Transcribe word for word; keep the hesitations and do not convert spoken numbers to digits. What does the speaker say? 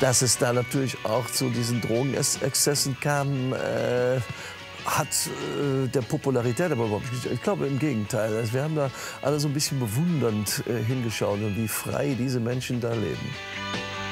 Dass es da natürlich auch zu diesen Drogenexzessen kam, äh, hat äh, der Popularität aber überhaupt nicht. Ich glaube im Gegenteil. Also wir haben da alle so ein bisschen bewundernd äh, hingeschaut und wie frei diese Menschen da leben.